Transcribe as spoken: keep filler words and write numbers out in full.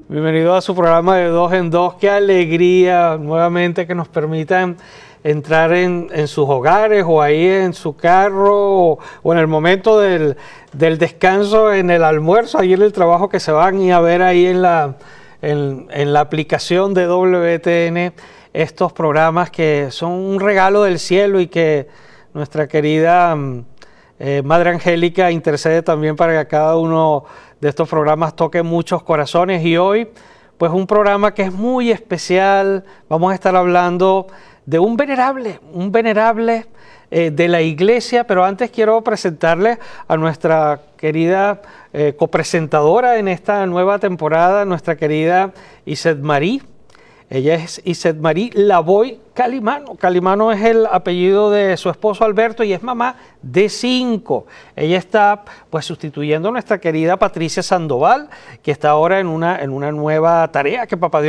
Bienvenido a su programa de Dos en Dos. Qué alegría nuevamente que nos permitan entrar en, en sus hogares o ahí en su carro o, o en el momento del, del descanso, en el almuerzo, ahí en el trabajo, que se van y a ver ahí en la, en, en la aplicación de W T N estos programas que son un regalo del cielo y que nuestra querida eh, Madre Angélica intercede también para que cada uno de estos programas toque muchos corazones. Y hoy, pues un programa que es muy especial. Vamos a estar hablando de un venerable, un venerable eh, de la iglesia, pero antes quiero presentarle a nuestra querida eh, copresentadora en esta nueva temporada, nuestra querida Iset Marie. Ella es Iset Marie Lavoy Calimano. Calimano es el apellido de su esposo Alberto y es mamá de cinco. Ella está pues sustituyendo a nuestra querida Patricia Sandoval, que está ahora en una, en una nueva tarea que papá Dios